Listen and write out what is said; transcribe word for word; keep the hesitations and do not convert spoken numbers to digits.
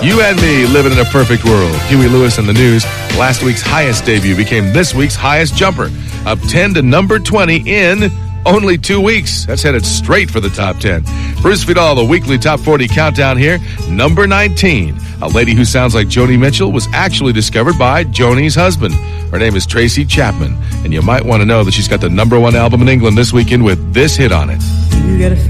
You and me living in a perfect world. Huey Lewis in the news. Last week's highest debut became this week's highest jumper. Up ten to number twenty in only two weeks. That's headed straight for the top ten. Bruce Vidal, the weekly top forty countdown here. Number nineteen. A lady who sounds like Joni Mitchell was actually discovered by Joni's husband. Her name is Tracy Chapman. And you might want to know that she's got the number one album in England this weekend with this hit on it. You gotta